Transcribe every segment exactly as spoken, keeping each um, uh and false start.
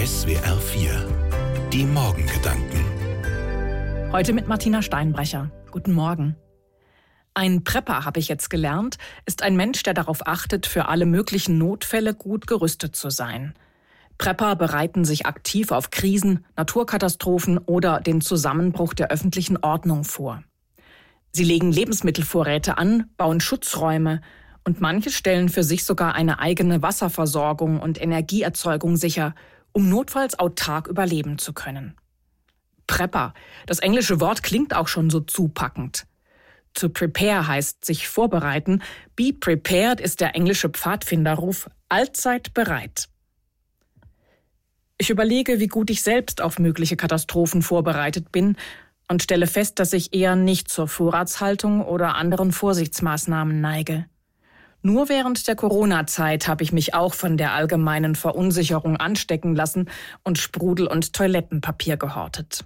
S W R vier. Die Morgengedanken. Heute mit Martina Steinbrecher. Guten Morgen. Ein Prepper, habe ich jetzt gelernt, ist ein Mensch, der darauf achtet, für alle möglichen Notfälle gut gerüstet zu sein. Prepper bereiten sich aktiv auf Krisen, Naturkatastrophen oder den Zusammenbruch der öffentlichen Ordnung vor. Sie legen Lebensmittelvorräte an, bauen Schutzräume und manche stellen für sich sogar eine eigene Wasserversorgung und Energieerzeugung sicher, um notfalls autark überleben zu können. Prepper, das englische Wort klingt auch schon so zupackend. To prepare heißt sich vorbereiten, be prepared ist der englische Pfadfinderruf, allzeit bereit. Ich überlege, wie gut ich selbst auf mögliche Katastrophen vorbereitet bin und stelle fest, dass ich eher nicht zur Vorratshaltung oder anderen Vorsichtsmaßnahmen neige. Nur während der Corona-Zeit habe ich mich auch von der allgemeinen Verunsicherung anstecken lassen und Sprudel- und Toilettenpapier gehortet.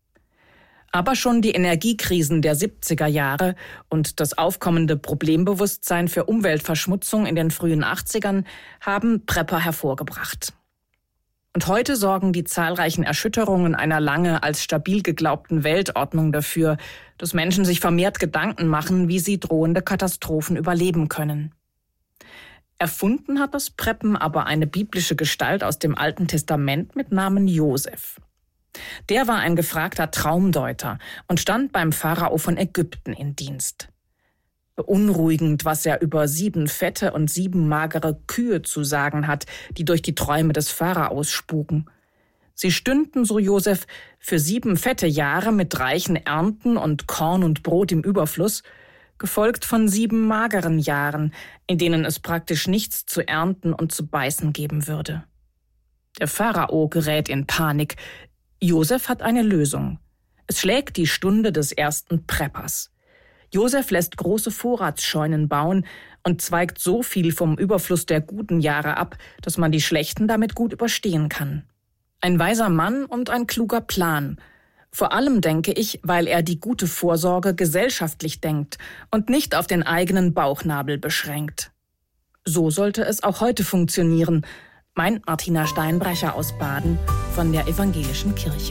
Aber schon die Energiekrisen der siebziger Jahre und das aufkommende Problembewusstsein für Umweltverschmutzung in den frühen achtzigern haben Prepper hervorgebracht. Und heute sorgen die zahlreichen Erschütterungen einer lange als stabil geglaubten Weltordnung dafür, dass Menschen sich vermehrt Gedanken machen, wie sie drohende Katastrophen überleben können. Erfunden hat das Preppen aber eine biblische Gestalt aus dem Alten Testament mit Namen Josef. Der war ein gefragter Traumdeuter und stand beim Pharao von Ägypten in Dienst. Beunruhigend, was er über sieben fette und sieben magere Kühe zu sagen hat, die durch die Träume des Pharaos spuken. Sie stünden, so Josef, für sieben fette Jahre mit reichen Ernten und Korn und Brot im Überfluss, gefolgt von sieben mageren Jahren, in denen es praktisch nichts zu ernten und zu beißen geben würde. Der Pharao gerät in Panik. Josef hat eine Lösung. Es schlägt die Stunde des ersten Preppers. Josef lässt große Vorratsscheunen bauen und zweigt so viel vom Überfluss der guten Jahre ab, dass man die schlechten damit gut überstehen kann. Ein weiser Mann und ein kluger Plan. Vor allem denke ich, weil er die gute Vorsorge gesellschaftlich denkt und nicht auf den eigenen Bauchnabel beschränkt. So sollte es auch heute funktionieren, meint Martina Steinbrecher aus Baden von der Evangelischen Kirche.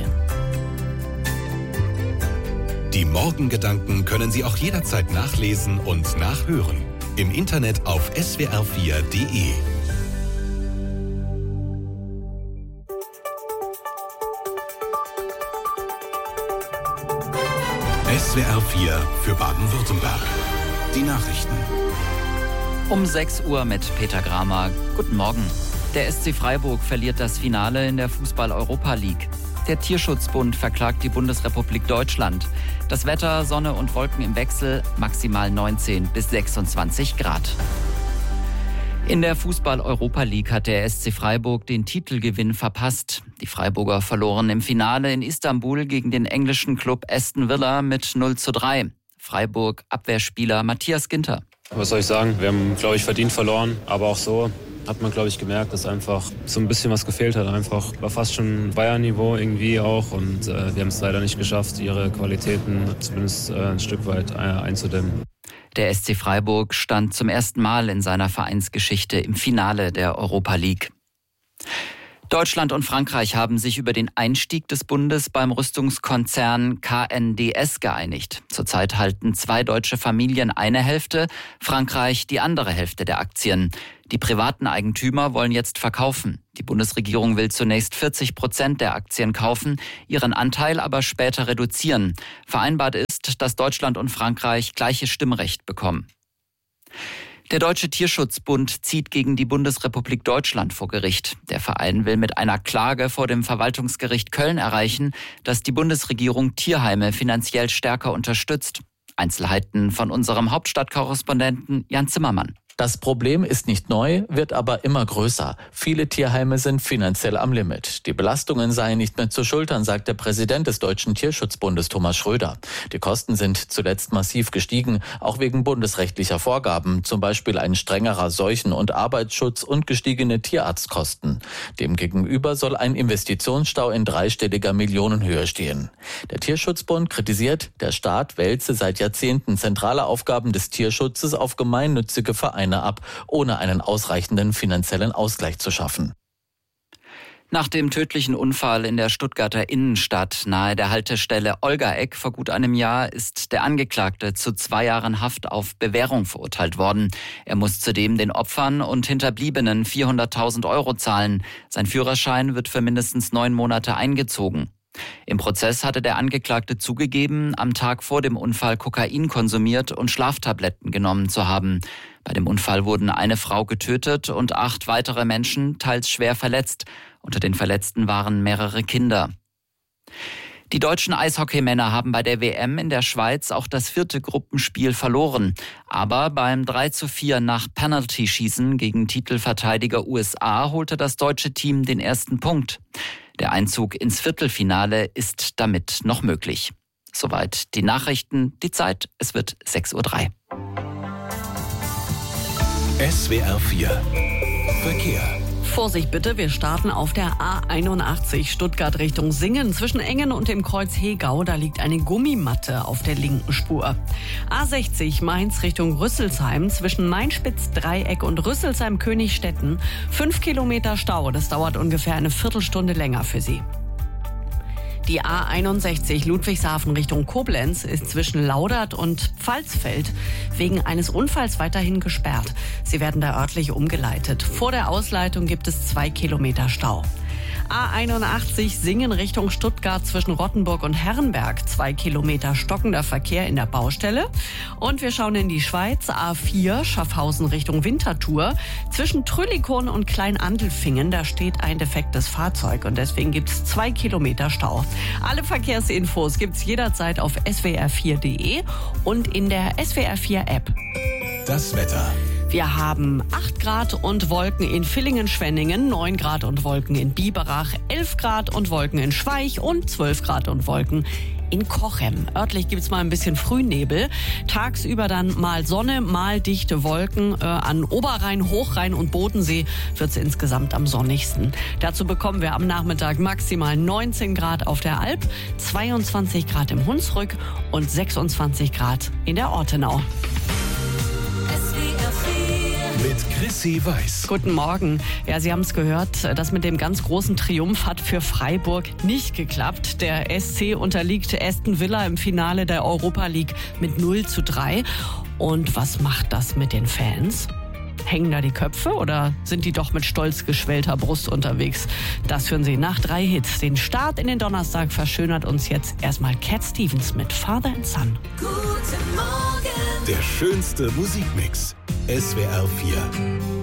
Die Morgengedanken können Sie auch jederzeit nachlesen und nachhören. Im Internet auf S W R vier Punkt de. S W R vier für Baden-Württemberg. Die Nachrichten. Um sechs Uhr mit Peter Gramer. Guten Morgen. Der S C Freiburg verliert das Finale in der Fußball-Europa League. Der Tierschutzbund verklagt die Bundesrepublik Deutschland. Das Wetter, Sonne und Wolken im Wechsel, maximal neunzehn bis sechsundzwanzig Grad. In der Fußball-Europa League hat der S C Freiburg den Titelgewinn verpasst. Die Freiburger verloren im Finale in Istanbul gegen den englischen Club Aston Villa mit null zu drei. Freiburg-Abwehrspieler Matthias Ginter. Was soll ich sagen? Wir haben, glaube ich, verdient verloren, aber auch so hat man, glaube ich, gemerkt, dass einfach so ein bisschen was gefehlt hat. Einfach war fast schon Bayern-Niveau irgendwie auch und äh, wir haben es leider nicht geschafft, ihre Qualitäten zumindest äh, ein Stück weit äh, einzudämmen. Der S C Freiburg stand zum ersten Mal in seiner Vereinsgeschichte im Finale der Europa League. Deutschland und Frankreich haben sich über den Einstieg des Bundes beim Rüstungskonzern K N D S geeinigt. Zurzeit halten zwei deutsche Familien eine Hälfte, Frankreich die andere Hälfte der Aktien. Die privaten Eigentümer wollen jetzt verkaufen. Die Bundesregierung will zunächst vierzig Prozent der Aktien kaufen, ihren Anteil aber später reduzieren. Vereinbart ist, dass Deutschland und Frankreich gleiches Stimmrecht bekommen. Der Deutsche Tierschutzbund zieht gegen die Bundesrepublik Deutschland vor Gericht. Der Verein will mit einer Klage vor dem Verwaltungsgericht Köln erreichen, dass die Bundesregierung Tierheime finanziell stärker unterstützt. Einzelheiten von unserem Hauptstadtkorrespondenten Jan Zimmermann. Das Problem ist nicht neu, wird aber immer größer. Viele Tierheime sind finanziell am Limit. Die Belastungen seien nicht mehr zu schultern, sagt der Präsident des Deutschen Tierschutzbundes Thomas Schröder. Die Kosten sind zuletzt massiv gestiegen, auch wegen bundesrechtlicher Vorgaben, zum Beispiel ein strengerer Seuchen- und Arbeitsschutz und gestiegene Tierarztkosten. Demgegenüber soll ein Investitionsstau in dreistelliger Millionenhöhe stehen. Der Tierschutzbund kritisiert, der Staat wälze seit Jahrzehnten zentrale Aufgaben des Tierschutzes auf gemeinnützige Vereine ab, ohne einen ausreichenden finanziellen Ausgleich zu schaffen. Nach dem tödlichen Unfall in der Stuttgarter Innenstadt nahe der Haltestelle Olgaeck vor gut einem Jahr ist der Angeklagte zu zwei Jahren Haft auf Bewährung verurteilt worden. Er muss zudem den Opfern und Hinterbliebenen vierhunderttausend Euro zahlen. Sein Führerschein wird für mindestens neun Monate eingezogen. Im Prozess hatte der Angeklagte zugegeben, am Tag vor dem Unfall Kokain konsumiert und Schlaftabletten genommen zu haben. Bei dem Unfall wurden eine Frau getötet und acht weitere Menschen teils schwer verletzt. Unter den Verletzten waren mehrere Kinder. Die deutschen Eishockeymänner haben bei der W M in der Schweiz auch das vierte Gruppenspiel verloren. Aber beim drei zu vier nach Penalty-Schießen gegen Titelverteidiger U S A holte das deutsche Team den ersten Punkt. Der Einzug ins Viertelfinale ist damit noch möglich. Soweit die Nachrichten. Die Zeit, es wird sechs Uhr drei. S W R vier Verkehr. Vorsicht bitte, wir starten auf der A einundachtzig Stuttgart Richtung Singen. Zwischen Engen und dem Kreuz Hegau, da liegt eine Gummimatte auf der linken Spur. A sechzig Mainz Richtung Rüsselsheim, zwischen Mainspitz-Dreieck und Rüsselsheim-Königstetten. Fünf Kilometer Stau, das dauert ungefähr eine Viertelstunde länger für Sie. Die A einundsechzig Ludwigshafen Richtung Koblenz ist zwischen Laudert und Pfalzfeld wegen eines Unfalls weiterhin gesperrt. Sie werden da örtlich umgeleitet. Vor der Ausleitung gibt es zwei Kilometer Stau. A einundachtzig Singen Richtung Stuttgart zwischen Rottenburg und Herrenberg. Zwei Kilometer stockender Verkehr in der Baustelle. Und wir schauen in die Schweiz. A vier Schaffhausen Richtung Winterthur. Zwischen Trüllikon und Kleinandelfingen, da steht ein defektes Fahrzeug. Und deswegen gibt es zwei Kilometer Stau. Alle Verkehrsinfos gibt's jederzeit auf S W R vier Punkt de und in der S W R vier App. Das Wetter. Wir haben acht Grad und Wolken in Villingen-Schwenningen, neun Grad und Wolken in Biberach, elf Grad und Wolken in Schweich und zwölf Grad und Wolken in Cochem. Örtlich gibt's mal ein bisschen Frühnebel. Tagsüber dann mal Sonne, mal dichte Wolken. Äh, an Oberrhein, Hochrhein und Bodensee wird's insgesamt am sonnigsten. Dazu bekommen wir am Nachmittag maximal neunzehn Grad auf der Alp, zweiundzwanzig Grad im Hunsrück und sechsundzwanzig Grad in der Ortenau. Mit Chrissy Weiß. Guten Morgen. Ja, Sie haben es gehört, das mit dem ganz großen Triumph hat für Freiburg nicht geklappt. Der S C unterliegt Aston Villa im Finale der Europa League mit null zu drei. Und was macht das mit den Fans? Hängen da die Köpfe oder sind die doch mit stolz geschwellter Brust unterwegs? Das hören Sie nach drei Hits. Den Start in den Donnerstag verschönert uns jetzt erstmal Cat Stevens mit Father and Son. Guten Morgen. Der schönste Musikmix. S W R vier.